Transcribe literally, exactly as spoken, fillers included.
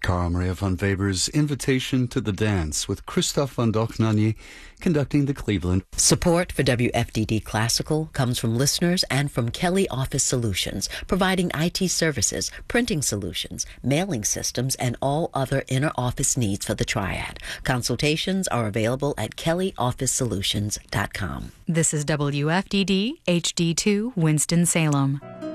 Carl Maria von Weber's Invitation to the Dance with Christoph von Dochnany conducting the Cleveland. Support for W F D D Classical comes from listeners and from Kelly Office Solutions, providing I T services, printing solutions, mailing systems, and all other inner office needs for the Triad. Consultations are available at kelly office solutions dot com. This is W F D D H D two Winston-Salem.